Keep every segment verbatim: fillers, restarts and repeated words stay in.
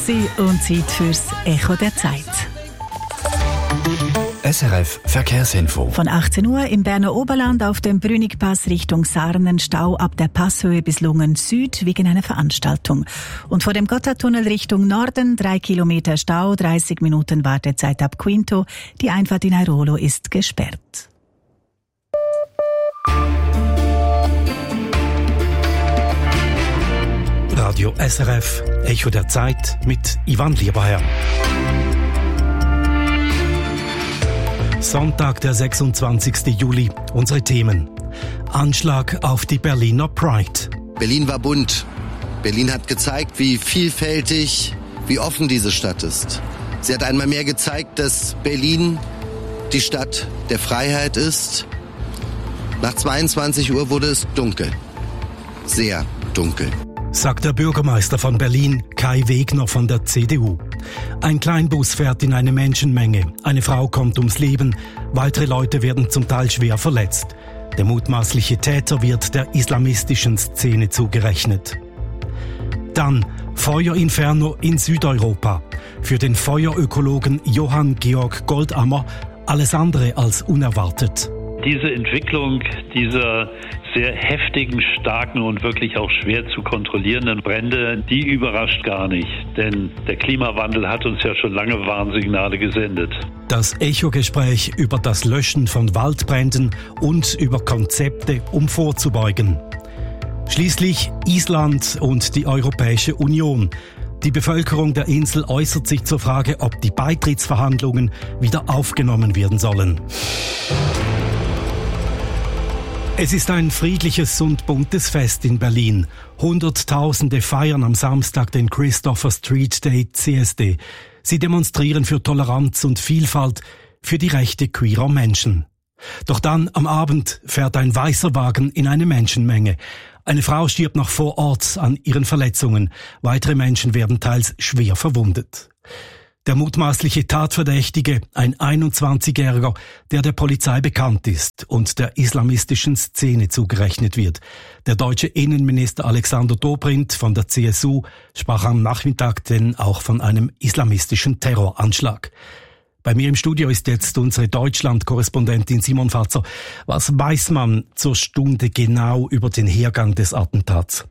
Sie und Zeit fürs Echo der Zeit. S R F Verkehrsinfo. Von achtzehn Uhr im Berner Oberland auf dem Brünigpass Richtung Sarnen Stau ab der Passhöhe bis Lungen Süd wegen einer Veranstaltung. Und vor dem Gotthardtunnel Richtung Norden drei Kilometer Stau, dreißig Minuten Wartezeit ab Quinto. Die Einfahrt in Airolo ist gesperrt. Radio S R F, Echo der Zeit mit Ivan Lieberherr. Sonntag, der sechsundzwanzigsten Juli. Unsere Themen. Anschlag auf die Berliner Pride. Berlin war bunt. Berlin hat gezeigt, wie vielfältig, wie offen diese Stadt ist. Sie hat einmal mehr gezeigt, dass Berlin die Stadt der Freiheit ist. Nach zweiundzwanzig Uhr wurde es dunkel. Sehr dunkel. Sagt der Bürgermeister von Berlin, Kai Wegner von der C D U. Ein Kleinbus fährt in eine Menschenmenge. Eine Frau kommt ums Leben. Weitere Leute werden zum Teil schwer verletzt. Der mutmaßliche Täter wird der islamistischen Szene zugerechnet. Dann Feuerinferno in Südeuropa. Für den Feuerökologen Johann Georg Goldammer alles andere als unerwartet. Diese Entwicklung dieser sehr heftigen, starken und wirklich auch schwer zu kontrollierenden Brände, die überrascht gar nicht. Denn der Klimawandel hat uns ja schon lange Warnsignale gesendet. Das Echo-Gespräch über das Löschen von Waldbränden und über Konzepte, um vorzubeugen. Schließlich Island und die Europäische Union. Die Bevölkerung der Insel äußert sich zur Frage, ob die Beitrittsverhandlungen wieder aufgenommen werden sollen. Es ist ein friedliches und buntes Fest in Berlin. Hunderttausende feiern am Samstag den Christopher Street Day C S D. Sie demonstrieren für Toleranz und Vielfalt, für die Rechte queerer Menschen. Doch dann am Abend fährt ein weißer Wagen in eine Menschenmenge. Eine Frau stirbt noch vor Ort an ihren Verletzungen. Weitere Menschen werden teils schwer verwundet. Der mutmaßliche Tatverdächtige, ein einundzwanzigjähriger, der der Polizei bekannt ist und der islamistischen Szene zugerechnet wird. Der deutsche Innenminister Alexander Dobrindt von der C S U sprach am Nachmittag denn auch von einem islamistischen Terroranschlag. Bei mir im Studio ist jetzt unsere Deutschland-Korrespondentin Simon Fatzer. Was weiß man zur Stunde genau über den Hergang des Attentats?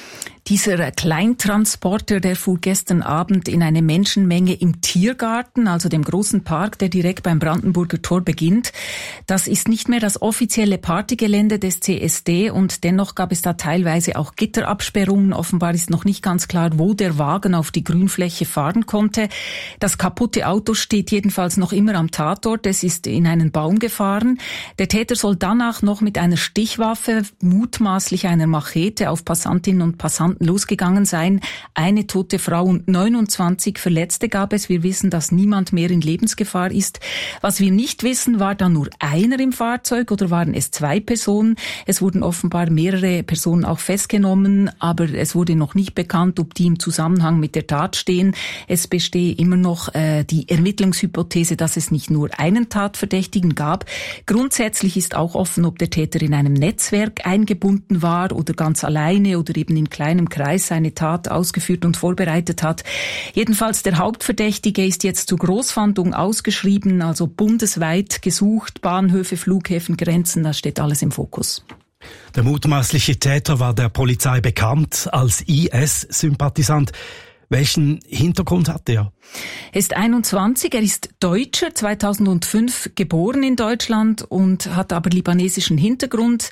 Dieser Kleintransporter, der fuhr gestern Abend in eine Menschenmenge im Tiergarten, also dem großen Park, der direkt beim Brandenburger Tor beginnt. Das ist nicht mehr das offizielle Partygelände des C S D und dennoch gab es da teilweise auch Gitterabsperrungen. Offenbar ist noch nicht ganz klar, wo der Wagen auf die Grünfläche fahren konnte. Das kaputte Auto steht jedenfalls noch immer am Tatort. Es ist in einen Baum gefahren. Der Täter soll danach noch mit einer Stichwaffe, mutmaßlich einer Machete, auf Passantinnen und Passanten losgegangen sein. Eine tote Frau und neunundzwanzig Verletzte gab es. Wir wissen, dass niemand mehr in Lebensgefahr ist. Was wir nicht wissen, war da nur einer im Fahrzeug oder waren es zwei Personen? Es wurden offenbar mehrere Personen auch festgenommen, aber es wurde noch nicht bekannt, ob die im Zusammenhang mit der Tat stehen. Es bestehe immer noch äh, die Ermittlungshypothese, dass es nicht nur einen Tatverdächtigen gab. Grundsätzlich ist auch offen, ob der Täter in einem Netzwerk eingebunden war oder ganz alleine oder eben in kleinem Kreis seine Tat ausgeführt und vorbereitet hat. Jedenfalls der Hauptverdächtige ist jetzt zur Großfahndung ausgeschrieben, also bundesweit gesucht, Bahnhöfe, Flughäfen, Grenzen, das steht alles im Fokus. Der mutmaßliche Täter war der Polizei bekannt als I S-Sympathisant. Welchen Hintergrund hat er? Er ist einundzwanzig, er ist Deutscher, zweitausendfünf geboren in Deutschland und hat aber libanesischen Hintergrund.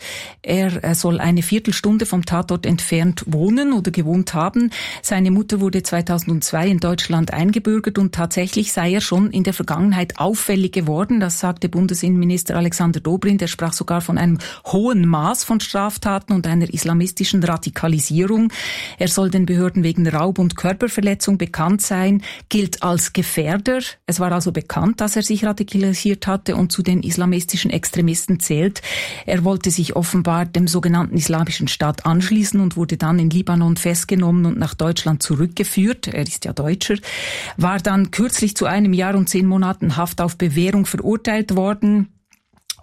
Er soll eine Viertelstunde vom Tatort entfernt wohnen oder gewohnt haben. Seine Mutter wurde zweitausendzwei in Deutschland eingebürgert und tatsächlich sei er schon in der Vergangenheit auffällig geworden. Das sagte Bundesinnenminister Alexander Dobrindt. Er sprach sogar von einem hohen Maß von Straftaten und einer islamistischen Radikalisierung. Er soll den Behörden wegen Raub und Körperverletzung bekannt sein, gilt als Gefährder. Es war also bekannt, dass er sich radikalisiert hatte und zu den islamistischen Extremisten zählt. Er wollte sich offenbar dem sogenannten Islamischen Staat anschließen und wurde dann in Libanon festgenommen und nach Deutschland zurückgeführt. Er ist ja Deutscher. War dann kürzlich zu einem Jahr und zehn Monaten Haft auf Bewährung verurteilt worden.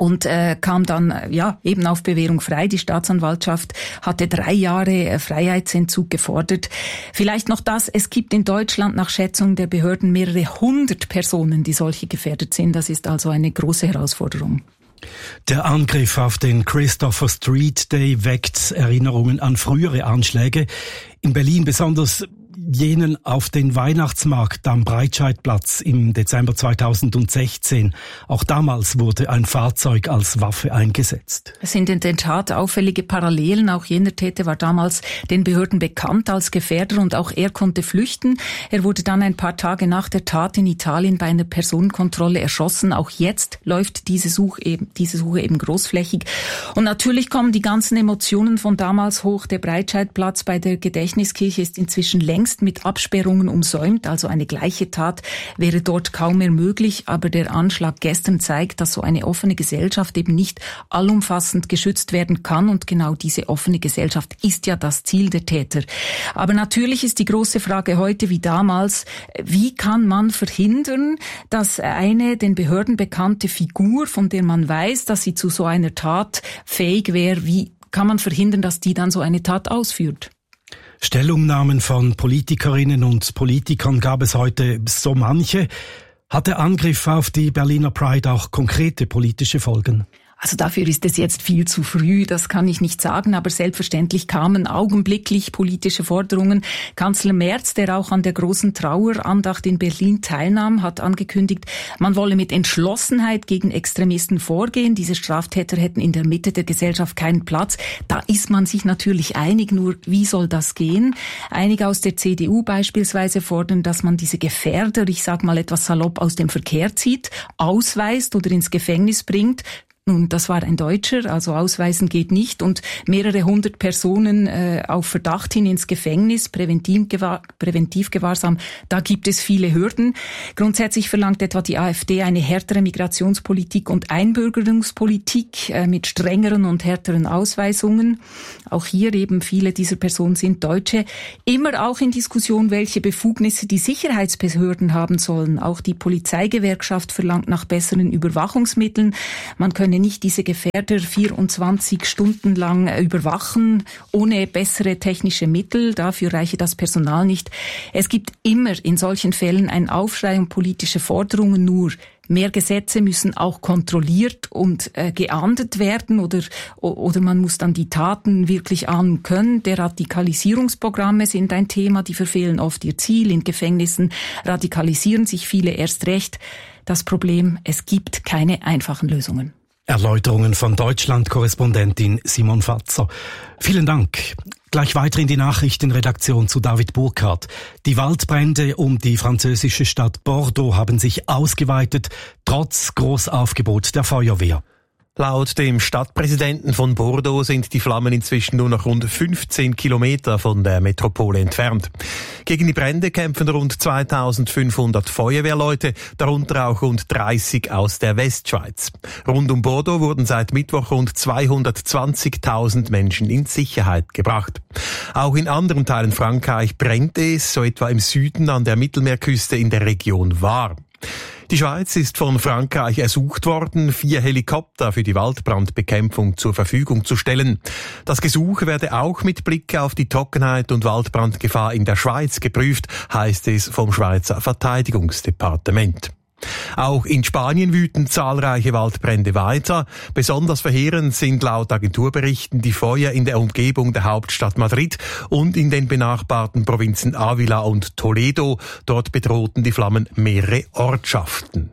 und äh, kam dann ja eben auf Bewährung frei. Die Staatsanwaltschaft hatte drei Jahre äh, Freiheitsentzug gefordert. Vielleicht noch das, es gibt in Deutschland nach Schätzung der Behörden mehrere hundert Personen, die solche gefährdet sind. Das ist also eine große Herausforderung. Der Angriff auf den Christopher Street Day weckt Erinnerungen an frühere Anschläge. In Berlin besonders jenen auf den Weihnachtsmarkt am Breitscheidplatz im Dezember zweitausendsechzehn. Auch damals wurde ein Fahrzeug als Waffe eingesetzt. Es sind in der Tat auffällige Parallelen. Auch jener Täter war damals den Behörden bekannt als Gefährder und auch er konnte flüchten. Er wurde dann ein paar Tage nach der Tat in Italien bei einer Personenkontrolle erschossen. Auch jetzt läuft diese Suche eben, diese Suche eben großflächig. Und natürlich kommen die ganzen Emotionen von damals hoch. Der Breitscheidplatz bei der Gedächtniskirche ist inzwischen längst mit Absperrungen umsäumt, also eine gleiche Tat wäre dort kaum mehr möglich, aber der Anschlag gestern zeigt, dass so eine offene Gesellschaft eben nicht allumfassend geschützt werden kann und genau diese offene Gesellschaft ist ja das Ziel der Täter. Aber natürlich ist die große Frage heute wie damals, wie kann man verhindern, dass eine den Behörden bekannte Figur, von der man weiß, dass sie zu so einer Tat fähig wäre, wie kann man verhindern, dass die dann so eine Tat ausführt? Stellungnahmen von Politikerinnen und Politikern gab es heute so manche. Hat der Angriff auf die Berliner Pride auch konkrete politische Folgen? Also dafür ist es jetzt viel zu früh, das kann ich nicht sagen, aber selbstverständlich kamen augenblicklich politische Forderungen. Kanzler Merz, der auch an der großen Trauerandacht in Berlin teilnahm, hat angekündigt, man wolle mit Entschlossenheit gegen Extremisten vorgehen. Diese Straftäter hätten in der Mitte der Gesellschaft keinen Platz. Da ist man sich natürlich einig, nur wie soll das gehen? Einige aus der C D U beispielsweise fordern, dass man diese Gefährder, ich sag mal etwas salopp, aus dem Verkehr zieht, ausweist oder ins Gefängnis bringt. Nun, das war ein Deutscher, also ausweisen geht nicht und mehrere hundert Personen äh, auf Verdacht hin ins Gefängnis, Präventivgewahr, Präventivgewahrsam, da gibt es viele Hürden. Grundsätzlich verlangt etwa die AfD eine härtere Migrationspolitik und Einbürgerungspolitik äh, mit strengeren und härteren Ausweisungen. Auch hier eben viele dieser Personen sind Deutsche. Immer auch in Diskussion, welche Befugnisse die Sicherheitsbehörden haben sollen. Auch die Polizeigewerkschaft verlangt nach besseren Überwachungsmitteln. Man könne nicht diese Gefährder vierundzwanzig Stunden lang überwachen, ohne bessere technische Mittel. Dafür reiche das Personal nicht. Es gibt immer in solchen Fällen einen Aufschrei und politische Forderungen, nur mehr Gesetze müssen auch kontrolliert und äh, geahndet werden oder, oder man muss dann die Taten wirklich ahnen können. Der Radikalisierungsprogramme sind ein Thema, die verfehlen oft ihr Ziel. In Gefängnissen radikalisieren sich viele erst recht. Das Problem, es gibt keine einfachen Lösungen. Erläuterungen von Deutschland-Korrespondentin Simon Fatzer. Vielen Dank. Gleich weiter in die Nachrichtenredaktion zu David Burkhardt. Die Waldbrände um die französische Stadt Bordeaux haben sich ausgeweitet, trotz Großaufgebot der Feuerwehr. Laut dem Stadtpräsidenten von Bordeaux sind die Flammen inzwischen nur noch rund fünfzehn Kilometer von der Metropole entfernt. Gegen die Brände kämpfen rund zweitausendfünfhundert Feuerwehrleute, darunter auch rund dreißig aus der Westschweiz. Rund um Bordeaux wurden seit Mittwoch rund zweihundertzwanzigtausend Menschen in Sicherheit gebracht. Auch in anderen Teilen Frankreich brennt es, so etwa im Süden an der Mittelmeerküste in der Region Var. Die Schweiz ist von Frankreich ersucht worden, vier Helikopter für die Waldbrandbekämpfung zur Verfügung zu stellen. Das Gesuch werde auch mit Blick auf die Trockenheit und Waldbrandgefahr in der Schweiz geprüft, heißt es vom Schweizer Verteidigungsdepartement. Auch in Spanien wüten zahlreiche Waldbrände weiter. Besonders verheerend sind laut Agenturberichten die Feuer in der Umgebung der Hauptstadt Madrid und in den benachbarten Provinzen Ávila und Toledo. Dort bedrohten die Flammen mehrere Ortschaften.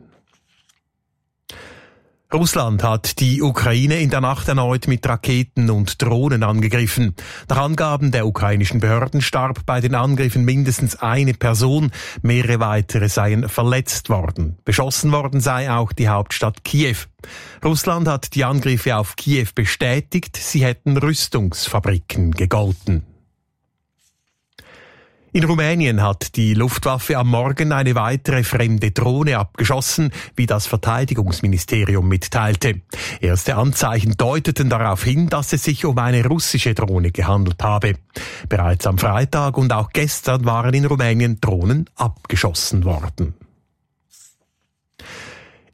Russland hat die Ukraine in der Nacht erneut mit Raketen und Drohnen angegriffen. Nach Angaben der ukrainischen Behörden starb bei den Angriffen mindestens eine Person, mehrere weitere seien verletzt worden. Beschossen worden sei auch die Hauptstadt Kiew. Russland hat die Angriffe auf Kiew bestätigt, sie hätten Rüstungsfabriken gegolten. In Rumänien hat die Luftwaffe am Morgen eine weitere fremde Drohne abgeschossen, wie das Verteidigungsministerium mitteilte. Erste Anzeichen deuteten darauf hin, dass es sich um eine russische Drohne gehandelt habe. Bereits am Freitag und auch gestern waren in Rumänien Drohnen abgeschossen worden.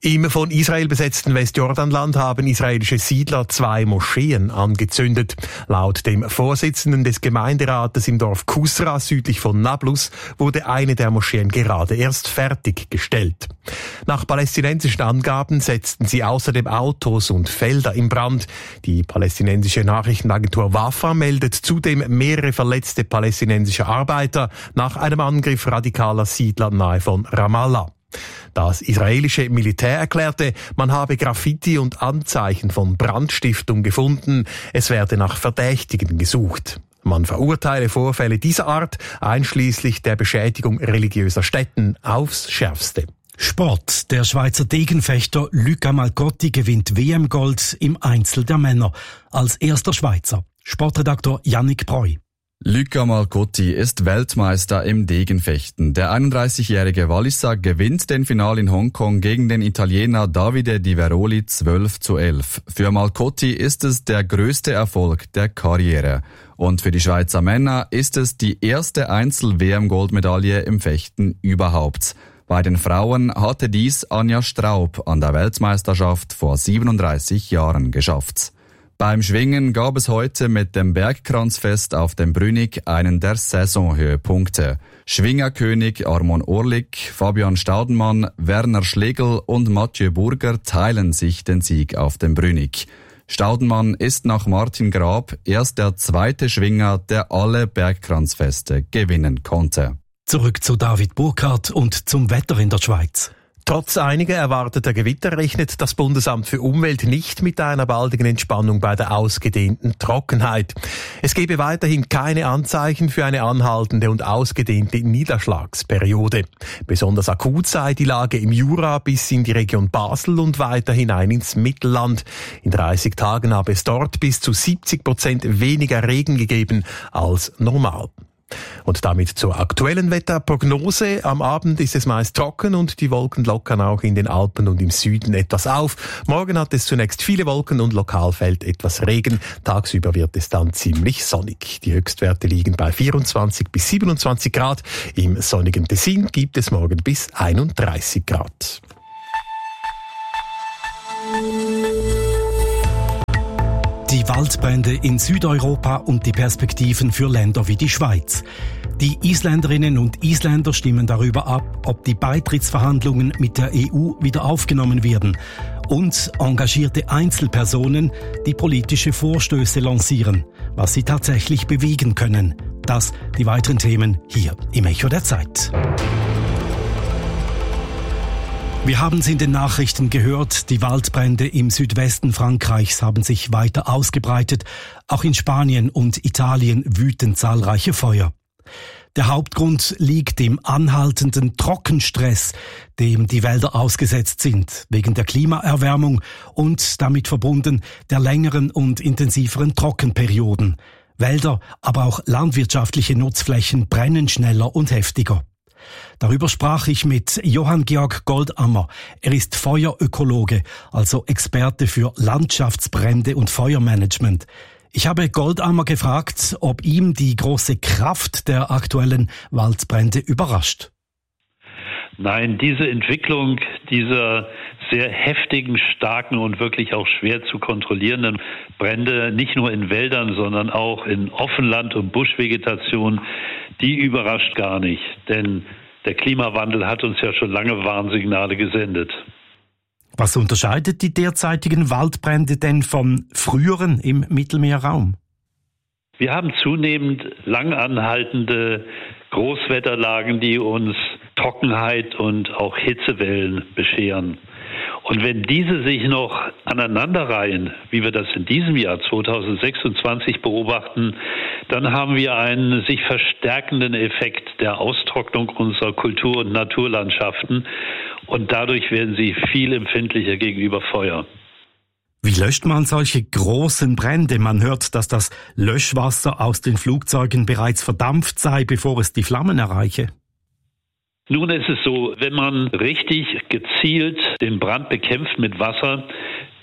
Im von Israel besetzten Westjordanland haben israelische Siedler zwei Moscheen angezündet. Laut dem Vorsitzenden des Gemeinderates im Dorf Kusra südlich von Nablus wurde eine der Moscheen gerade erst fertiggestellt. Nach palästinensischen Angaben setzten sie außerdem Autos und Felder in Brand. Die palästinensische Nachrichtenagentur Wafa meldet zudem mehrere verletzte palästinensische Arbeiter nach einem Angriff radikaler Siedler nahe von Ramallah. Das israelische Militär erklärte, man habe Graffiti und Anzeichen von Brandstiftung gefunden. Es werde nach Verdächtigen gesucht. Man verurteile Vorfälle dieser Art, einschließlich der Beschädigung religiöser Stätten, aufs Schärfste. Sport. Der Schweizer Degenfechter Luca Malcotti gewinnt W M-Gold im Einzel der Männer. Als erster Schweizer. Sportredaktor Yannick Breu. Luca Malcotti ist Weltmeister im Degenfechten. Der einunddreißigjährige Walliser gewinnt den Final in Hongkong gegen den Italiener Davide Di Veroli zwölf zu elf. Für Malcotti ist es der größte Erfolg der Karriere. Und für die Schweizer Männer ist es die erste Einzel-W M-Goldmedaille im Fechten überhaupt. Bei den Frauen hatte dies Anja Straub an der Weltmeisterschaft vor siebenunddreißig Jahren geschafft. Beim Schwingen gab es heute mit dem Bergkranzfest auf dem Brünig einen der Saisonhöhepunkte. Schwingerkönig Armon Orlik, Fabian Staudenmann, Werner Schlegel und Mathieu Burger teilen sich den Sieg auf dem Brünig. Staudenmann ist nach Martin Grab erst der zweite Schwinger, der alle Bergkranzfeste gewinnen konnte. Zurück zu David Burkhardt und zum Wetter in der Schweiz. Trotz einiger erwarteter Gewitter rechnet das Bundesamt für Umwelt nicht mit einer baldigen Entspannung bei der ausgedehnten Trockenheit. Es gebe weiterhin keine Anzeichen für eine anhaltende und ausgedehnte Niederschlagsperiode. Besonders akut sei die Lage im Jura bis in die Region Basel und weiter hinein ins Mittelland. In dreißig Tagen habe es dort bis zu siebzig Prozent weniger Regen gegeben als normal. Und damit zur aktuellen Wetterprognose. Am Abend ist es meist trocken und die Wolken lockern auch in den Alpen und im Süden etwas auf. Morgen hat es zunächst viele Wolken und lokal fällt etwas Regen. Tagsüber wird es dann ziemlich sonnig. Die Höchstwerte liegen bei vierundzwanzig bis siebenundzwanzig Grad. Im sonnigen Tessin gibt es morgen bis einunddreißig Grad. Die Waldbrände in Südeuropa und die Perspektiven für Länder wie die Schweiz. Die Isländerinnen und Isländer stimmen darüber ab, ob die Beitrittsverhandlungen mit der E U wieder aufgenommen werden. Und engagierte Einzelpersonen, die politische Vorstöße lancieren, was sie tatsächlich bewegen können. Das die weiteren Themen hier im Echo der Zeit. Wir haben es in den Nachrichten gehört, die Waldbrände im Südwesten Frankreichs haben sich weiter ausgebreitet. Auch in Spanien und Italien wüten zahlreiche Feuer. Der Hauptgrund liegt im anhaltenden Trockenstress, dem die Wälder ausgesetzt sind, wegen der Klimaerwärmung und damit verbunden der längeren und intensiveren Trockenperioden. Wälder, aber auch landwirtschaftliche Nutzflächen brennen schneller und heftiger. Darüber sprach ich mit Johann Georg Goldammer. Er ist Feuerökologe, also Experte für Landschaftsbrände und Feuermanagement. Ich habe Goldammer gefragt, ob ihm die große Kraft der aktuellen Waldbrände überrascht. Nein, diese Entwicklung dieser sehr heftigen, starken und wirklich auch schwer zu kontrollierenden Brände, nicht nur in Wäldern, sondern auch in Offenland und Buschvegetation, die überrascht gar nicht. Denn der Klimawandel hat uns ja schon lange Warnsignale gesendet. Was unterscheidet die derzeitigen Waldbrände denn von früheren im Mittelmeerraum? Wir haben zunehmend lang anhaltende Großwetterlagen, die uns Trockenheit und auch Hitzewellen bescheren. Und wenn diese sich noch aneinanderreihen, wie wir das in diesem Jahr zweitausendsechsundzwanzig beobachten, dann haben wir einen sich verstärkenden Effekt der Austrocknung unserer Kultur- und Naturlandschaften und dadurch werden sie viel empfindlicher gegenüber Feuer. Wie löscht man solche großen Brände? Man hört, dass das Löschwasser aus den Flugzeugen bereits verdampft sei, bevor es die Flammen erreiche. Nun ist es so, wenn man richtig gezielt den Brand bekämpft mit Wasser,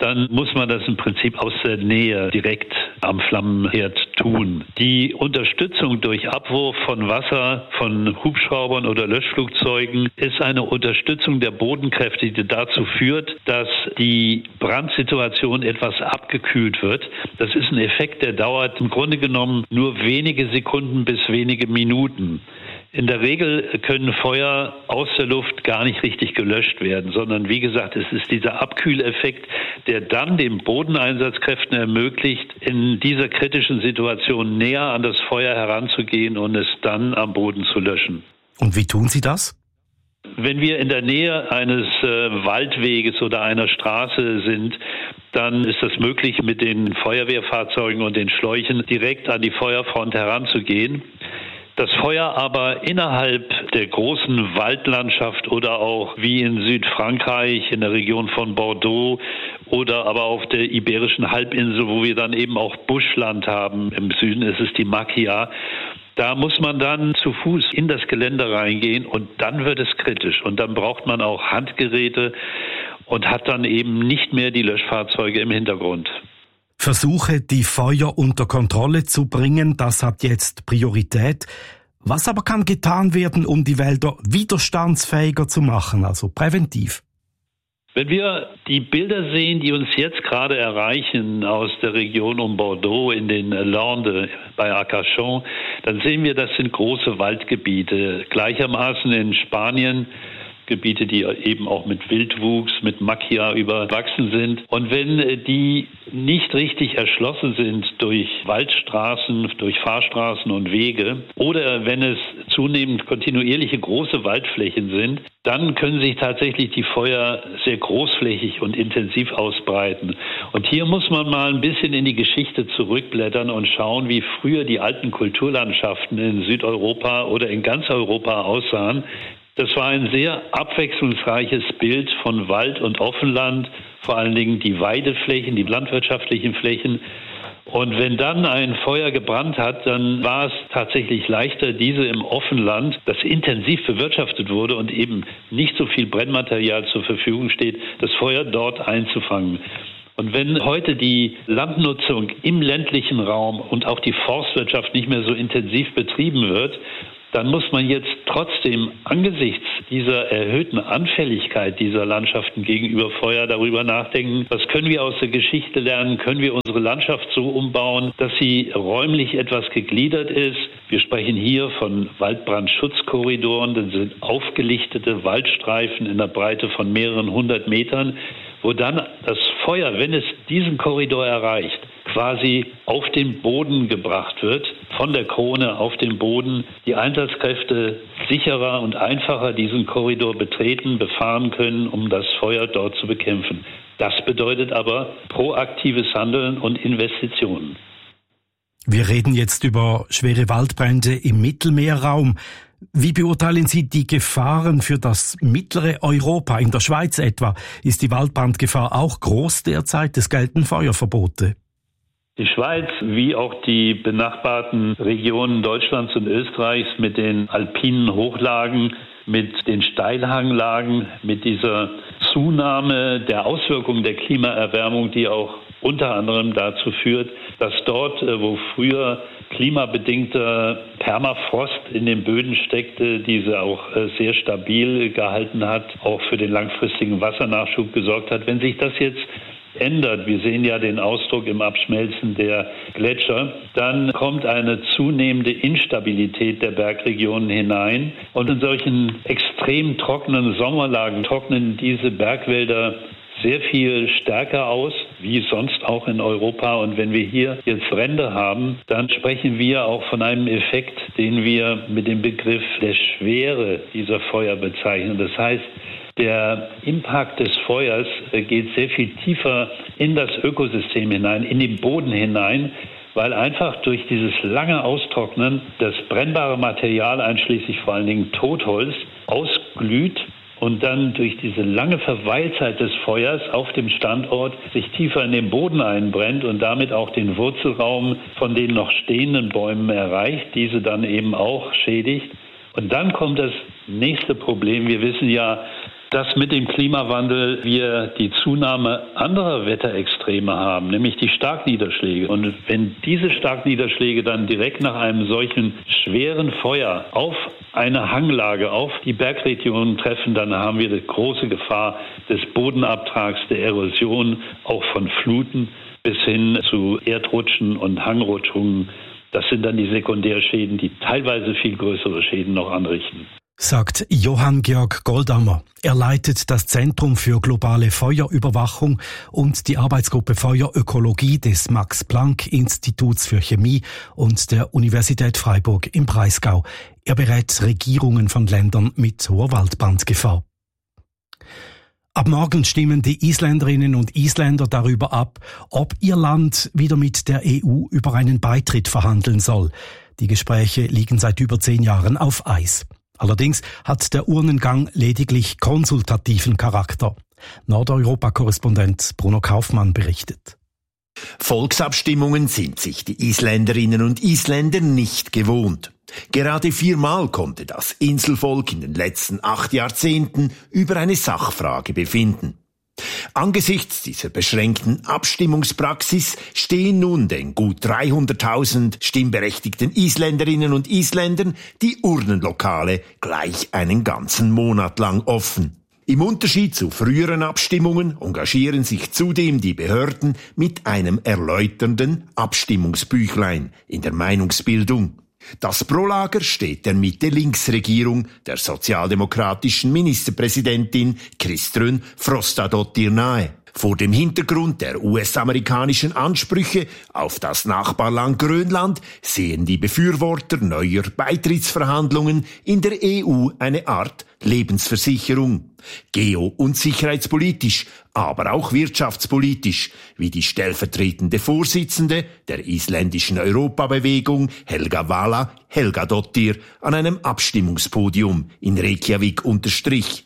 dann muss man das im Prinzip aus der Nähe direkt am Flammenherd tun. Die Unterstützung durch Abwurf von Wasser von Hubschraubern oder Löschflugzeugen ist eine Unterstützung der Bodenkräfte, die dazu führt, dass die Brandsituation etwas abgekühlt wird. Das ist ein Effekt, der dauert im Grunde genommen nur wenige Sekunden bis wenige Minuten. In der Regel können Feuer aus der Luft gar nicht richtig gelöscht werden, sondern wie gesagt, es ist dieser Abkühleffekt, der dann den Bodeneinsatzkräften ermöglicht, in dieser kritischen Situation näher an das Feuer heranzugehen und es dann am Boden zu löschen. Und wie tun Sie das? Wenn wir in der Nähe eines äh, Waldweges oder einer Straße sind, dann ist es möglich, mit den Feuerwehrfahrzeugen und den Schläuchen direkt an die Feuerfront heranzugehen. Das Feuer aber innerhalb der großen Waldlandschaft oder auch wie in Südfrankreich, in der Region von Bordeaux oder aber auf der Iberischen Halbinsel, wo wir dann eben auch Buschland haben, im Süden ist es die Macchia. Da muss man dann zu Fuß in das Gelände reingehen und dann wird es kritisch. Und dann braucht man auch Handgeräte und hat dann eben nicht mehr die Löschfahrzeuge im Hintergrund. Versuche, die Feuer unter Kontrolle zu bringen, das hat jetzt Priorität. Was aber kann getan werden, um die Wälder widerstandsfähiger zu machen, also präventiv? Wenn wir die Bilder sehen, die uns jetzt gerade erreichen aus der Region um Bordeaux in den Landes bei Arcachon, dann sehen wir, das sind große Waldgebiete. Gleichermaßen in Spanien Gebiete, die eben auch mit Wildwuchs, mit Macchia überwachsen sind. Und wenn die nicht richtig erschlossen sind durch Waldstraßen, durch Fahrstraßen und Wege oder wenn es zunehmend kontinuierliche große Waldflächen sind, dann können sich tatsächlich die Feuer sehr großflächig und intensiv ausbreiten. Und hier muss man mal ein bisschen in die Geschichte zurückblättern und schauen, wie früher die alten Kulturlandschaften in Südeuropa oder in ganz Europa aussahen. Das war ein sehr abwechslungsreiches Bild von Wald und Offenland, vor allen Dingen die Weideflächen, die landwirtschaftlichen Flächen. Und wenn dann ein Feuer gebrannt hat, dann war es tatsächlich leichter, diese im Offenland, das intensiv bewirtschaftet wurde und eben nicht so viel Brennmaterial zur Verfügung steht, das Feuer dort einzufangen. Und wenn heute die Landnutzung im ländlichen Raum und auch die Forstwirtschaft nicht mehr so intensiv betrieben wird, dann muss man jetzt trotzdem angesichts dieser erhöhten Anfälligkeit dieser Landschaften gegenüber Feuer darüber nachdenken, was können wir aus der Geschichte lernen, können wir unsere Landschaft so umbauen, dass sie räumlich etwas gegliedert ist. Wir sprechen hier von Waldbrandschutzkorridoren, das sind aufgelichtete Waldstreifen in der Breite von mehreren hundert Metern, wo dann das Feuer, wenn es diesen Korridor erreicht, quasi auf den Boden gebracht wird, von der Krone auf den Boden, die Einsatzkräfte sicherer und einfacher diesen Korridor betreten, befahren können, um das Feuer dort zu bekämpfen. Das bedeutet aber proaktives Handeln und Investitionen. Wir reden jetzt über schwere Waldbrände im Mittelmeerraum. Wie beurteilen Sie die Gefahren für das mittlere Europa? In der Schweiz etwa ist die Waldbrandgefahr auch groß derzeit. Es gelten Feuerverbote. Die Schweiz, wie auch die benachbarten Regionen Deutschlands und Österreichs mit den alpinen Hochlagen, mit den Steilhanglagen, mit dieser Zunahme der Auswirkungen der Klimaerwärmung, die auch unter anderem dazu führt, dass dort, wo früher klimabedingter Permafrost in den Böden steckte, diese auch sehr stabil gehalten hat, auch für den langfristigen Wassernachschub gesorgt hat. Wenn sich das jetzt ändert, wir sehen ja den Ausdruck im Abschmelzen der Gletscher, dann kommt eine zunehmende Instabilität der Bergregionen hinein. Und in solchen extrem trockenen Sommerlagen trocknen diese Bergwälder sehr viel stärker aus, wie sonst auch in Europa. Und wenn wir hier jetzt Brände haben, dann sprechen wir auch von einem Effekt, den wir mit dem Begriff der Schwere dieser Feuer bezeichnen. Das heißt, der Impact des Feuers geht sehr viel tiefer in das Ökosystem hinein, in den Boden hinein, weil einfach durch dieses lange Austrocknen das brennbare Material, einschließlich vor allen Dingen Totholz, ausglüht und dann durch diese lange Verweilzeit des Feuers auf dem Standort sich tiefer in den Boden einbrennt und damit auch den Wurzelraum von den noch stehenden Bäumen erreicht, diese dann eben auch schädigt. Und dann kommt das nächste Problem. Wir wissen ja, dass mit dem Klimawandel wir die Zunahme anderer Wetterextreme haben, nämlich die Starkniederschläge. Und wenn diese Starkniederschläge dann direkt nach einem solchen schweren Feuer auf eine Hanglage, auf die Bergregionen treffen, dann haben wir die große Gefahr des Bodenabtrags, der Erosion, auch von Fluten bis hin zu Erdrutschen und Hangrutschungen. Das sind dann die Sekundärschäden, die teilweise viel größere Schäden noch anrichten. Sagt Johann Georg Goldammer. Er leitet das Zentrum für globale Feuerüberwachung und die Arbeitsgruppe Feuerökologie des Max-Planck-Instituts für Chemie und der Universität Freiburg im Breisgau. Er berät Regierungen von Ländern mit hoher Waldbrandgefahr. Ab morgen stimmen die Isländerinnen und Isländer darüber ab, ob ihr Land wieder mit der E U über einen Beitritt verhandeln soll. Die Gespräche liegen seit über zehn Jahren auf Eis. Allerdings hat der Urnengang lediglich konsultativen Charakter. Nordeuropa-Korrespondent Bruno Kaufmann berichtet. Volksabstimmungen sind sich die Isländerinnen und Isländer nicht gewohnt. Gerade viermal konnte das Inselvolk in den letzten acht Jahrzehnten über eine Sachfrage befinden. Angesichts dieser beschränkten Abstimmungspraxis stehen nun den gut dreihunderttausend stimmberechtigten Isländerinnen und Isländern die Urnenlokale gleich einen ganzen Monat lang offen. Im Unterschied zu früheren Abstimmungen engagieren sich zudem die Behörden mit einem erläuternden Abstimmungsbüchlein in der Meinungsbildung. Das Pro-Lager steht der Mitte-Links-Regierung der sozialdemokratischen Ministerpräsidentin Kristrún Frostadóttir nahe. Vor dem Hintergrund der U S-amerikanischen Ansprüche auf das Nachbarland Grönland sehen die Befürworter neuer Beitrittsverhandlungen in der E U eine Art Lebensversicherung. Geo- und sicherheitspolitisch, aber auch wirtschaftspolitisch, wie die stellvertretende Vorsitzende der isländischen Europabewegung Helga Vala Helgadóttir an einem Abstimmungspodium in Reykjavik unterstrich.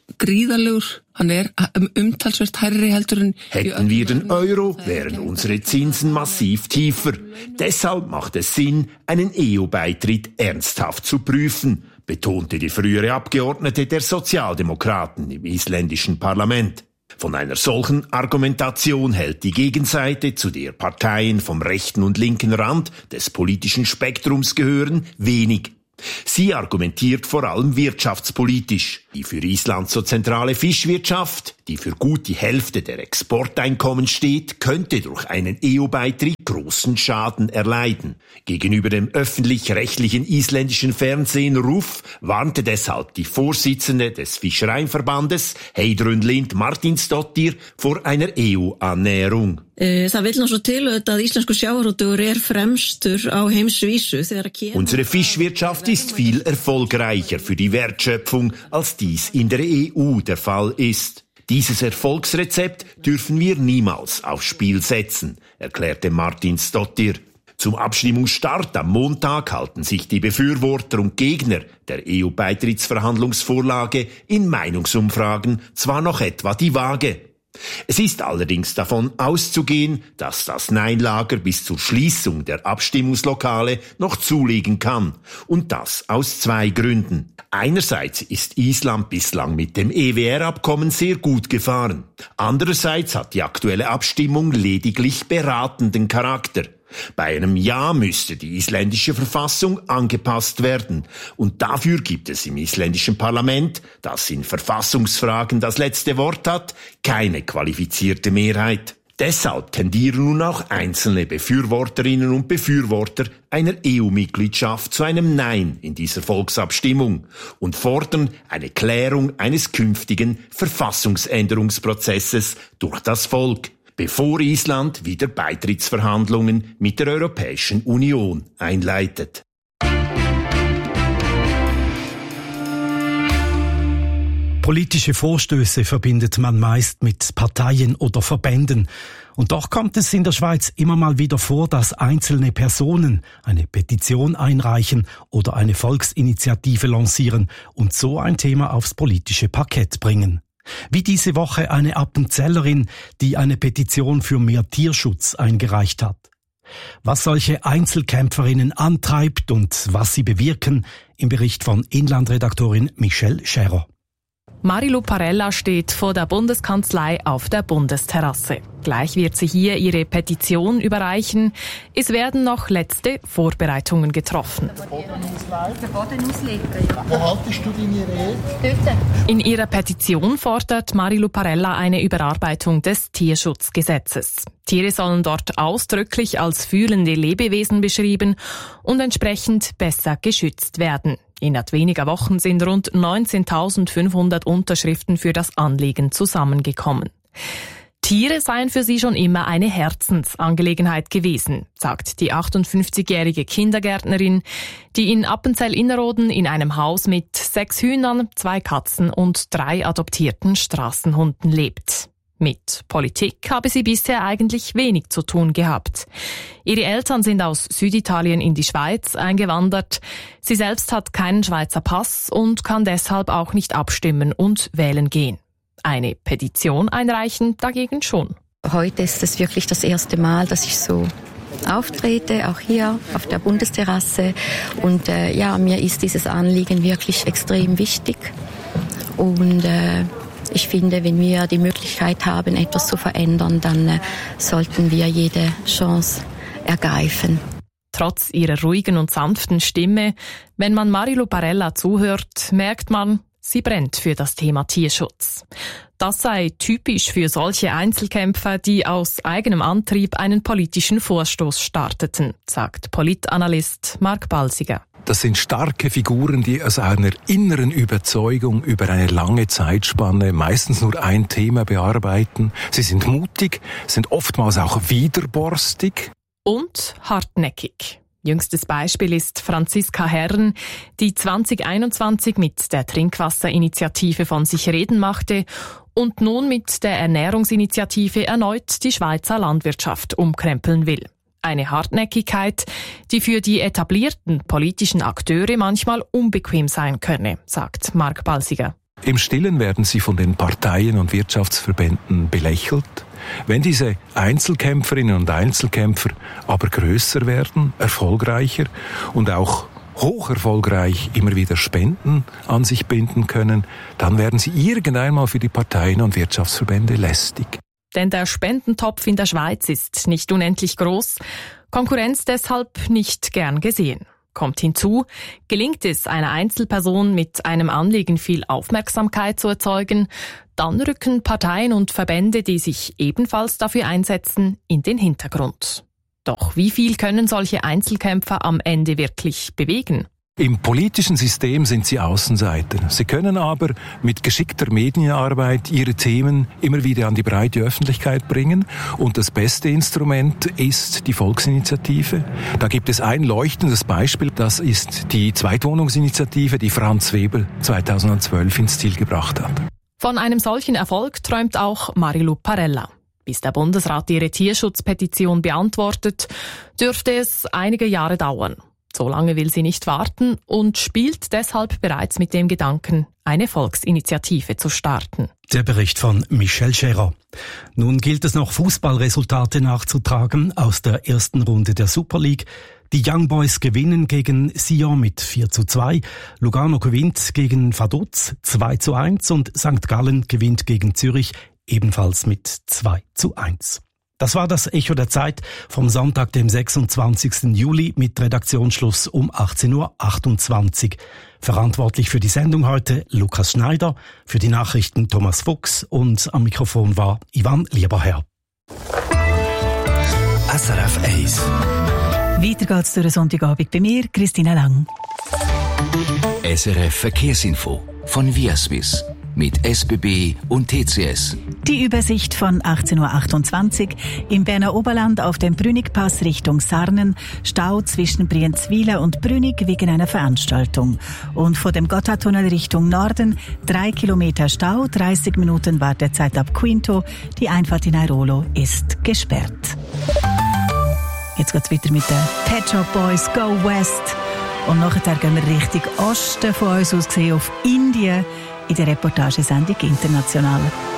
Hätten wir den Euro, wären unsere Zinsen massiv tiefer. Deshalb macht es Sinn, einen E U-Beitritt ernsthaft zu prüfen, betonte die frühere Abgeordnete der Sozialdemokraten im isländischen Parlament. Von einer solchen Argumentation hält die Gegenseite, zu der Parteien vom rechten und linken Rand des politischen Spektrums gehören, wenig. Sie argumentiert vor allem wirtschaftspolitisch. Die für Island so zentrale Fischwirtschaft, die für gut die Hälfte der Exporteinkommen steht, könnte durch einen E U-Beitritt großen Schaden erleiden. Gegenüber dem öffentlich-rechtlichen isländischen Fernsehen R U F warnte deshalb die Vorsitzende des Fischereiverbandes, Heidrun Lind Martinsdóttir, vor einer E U-Annäherung. Unsere Fischwirtschaft ist viel erfolgreicher für die Wertschöpfung, als dies in der E U der Fall ist. Dieses Erfolgsrezept dürfen wir niemals aufs Spiel setzen, erklärte Martinsdóttir. Zum Abstimmungsstart am Montag halten sich die Befürworter und Gegner der E U-Beitrittsverhandlungsvorlage in Meinungsumfragen zwar noch etwa die Waage. Es ist allerdings davon auszugehen, dass das Nein-Lager bis zur Schließung der Abstimmungslokale noch zulegen kann. Und das aus zwei Gründen. Einerseits ist Island bislang mit dem E W R-Abkommen sehr gut gefahren. Andererseits hat die aktuelle Abstimmung lediglich beratenden Charakter. Bei einem Ja müsste die isländische Verfassung angepasst werden. Und dafür gibt es im isländischen Parlament, das in Verfassungsfragen das letzte Wort hat, keine qualifizierte Mehrheit. Deshalb tendieren nun auch einzelne Befürworterinnen und Befürworter einer E U-Mitgliedschaft zu einem Nein in dieser Volksabstimmung und fordern eine Klärung eines künftigen Verfassungsänderungsprozesses durch das Volk, bevor Island wieder Beitrittsverhandlungen mit der Europäischen Union einleitet. Politische Vorstöße verbindet man meist mit Parteien oder Verbänden. Und doch kommt es in der Schweiz immer mal wieder vor, dass einzelne Personen eine Petition einreichen oder eine Volksinitiative lancieren und so ein Thema aufs politische Parkett bringen. Wie diese Woche eine Appenzellerin, die eine Petition für mehr Tierschutz eingereicht hat. Was solche Einzelkämpferinnen antreibt und was sie bewirken, im Bericht von Inlandredaktorin Michelle Scherer. Marilu Parella steht vor der Bundeskanzlei auf der Bundesterrasse. Gleich wird sie hier ihre Petition überreichen. Es werden noch letzte Vorbereitungen getroffen. Den Boden auslegen. Wo haltest du deine Rede? Dort. In ihrer Petition fordert Marilu Parella eine Überarbeitung des Tierschutzgesetzes. Tiere sollen dort ausdrücklich als fühlende Lebewesen beschrieben und entsprechend besser geschützt werden. Innerhalb weniger Wochen sind rund neunzehntausendfünfhundert Unterschriften für das Anliegen zusammengekommen. Tiere seien für sie schon immer eine Herzensangelegenheit gewesen, sagt die achtundfünfzigjährige Kindergärtnerin, die in Appenzell-Innerrhoden in einem Haus mit sechs Hühnern, zwei Katzen und drei adoptierten Straßenhunden lebt. Mit Politik habe sie bisher eigentlich wenig zu tun gehabt. Ihre Eltern sind aus Süditalien in die Schweiz eingewandert. Sie selbst hat keinen Schweizer Pass und kann deshalb auch nicht abstimmen und wählen gehen. Eine Petition einreichen dagegen schon. Heute ist es wirklich das erste Mal, dass ich so auftrete, auch hier auf der Bundesterrasse. Und äh, ja, mir ist dieses Anliegen wirklich extrem wichtig. Und äh, ich finde, wenn wir die Möglichkeit haben, etwas zu verändern, dann äh, sollten wir jede Chance ergreifen. Trotz ihrer ruhigen und sanften Stimme, wenn man Marilu Parella zuhört, merkt man, sie brennt für das Thema Tierschutz. Das sei typisch für solche Einzelkämpfer, die aus eigenem Antrieb einen politischen Vorstoß starteten, sagt Politanalyst Mark Balsiger. Das sind starke Figuren, die aus einer inneren Überzeugung über eine lange Zeitspanne meistens nur ein Thema bearbeiten. Sie sind mutig, sind oftmals auch widerborstig. Und hartnäckig. Jüngstes Beispiel ist Franziska Herren, die zwanzig einundzwanzig mit der Trinkwasserinitiative von sich reden machte und nun mit der Ernährungsinitiative erneut die Schweizer Landwirtschaft umkrempeln will. Eine Hartnäckigkeit, die für die etablierten politischen Akteure manchmal unbequem sein könne, sagt Mark Balsiger. Im Stillen werden sie von den Parteien und Wirtschaftsverbänden belächelt. Wenn diese Einzelkämpferinnen und Einzelkämpfer aber größer werden, erfolgreicher und auch hoch erfolgreich immer wieder Spenden an sich binden können, dann werden sie irgendeinmal für die Parteien und Wirtschaftsverbände lästig. Denn der Spendentopf in der Schweiz ist nicht unendlich groß, Konkurrenz deshalb nicht gern gesehen. Kommt hinzu, gelingt es einer Einzelperson mit einem Anliegen viel Aufmerksamkeit zu erzeugen, dann rücken Parteien und Verbände, die sich ebenfalls dafür einsetzen, in den Hintergrund. Doch wie viel können solche Einzelkämpfer am Ende wirklich bewegen? Im politischen System sind sie Außenseiter. Sie können aber mit geschickter Medienarbeit ihre Themen immer wieder an die breite Öffentlichkeit bringen. Und das beste Instrument ist die Volksinitiative. Da gibt es ein leuchtendes Beispiel. Das ist die Zweitwohnungsinitiative, die Franz Weber zweitausendzwölf ins Ziel gebracht hat. Von einem solchen Erfolg träumt auch Marilu Parella. Bis der Bundesrat ihre Tierschutzpetition beantwortet, dürfte es einige Jahre dauern. So lange will sie nicht warten und spielt deshalb bereits mit dem Gedanken, eine Volksinitiative zu starten. Der Bericht von Michel Scherer. Nun gilt es noch, Fußballresultate nachzutragen aus der ersten Runde der Super League. Die Young Boys gewinnen gegen Sion mit vier zu zwei, Lugano gewinnt gegen Vaduz zwei zu eins und Sankt Gallen gewinnt gegen Zürich ebenfalls mit zwei zu eins. Das war das Echo der Zeit vom Sonntag, dem sechsundzwanzigsten Juli mit Redaktionsschluss um achtzehn Uhr achtundzwanzig. Verantwortlich für die Sendung heute Lukas Schneider, für die Nachrichten Thomas Fuchs und am Mikrofon war Ivan Lieberherr. S R F eins. Weiter geht's durch den Sonntagabend bei mir, Christina Lang. S R F Verkehrsinfo von Viaswiss mit S B B und T C S. Die Übersicht von achtzehn Uhr achtundzwanzig im Berner Oberland auf dem Brünnigpass Richtung Sarnen, Stau zwischen Brienzwiler und Brünig wegen einer Veranstaltung. Und vor dem Gotthardtunnel Richtung Norden drei Kilometer Stau, dreißig Minuten Wartezeit ab Quinto. Die Einfahrt in Airolo ist gesperrt. Jetzt geht's weiter mit den Pet Shop Boys Go West. Und nachher gehen wir Richtung Osten von uns aus gesehen auf Indien in der Reportagesendung International.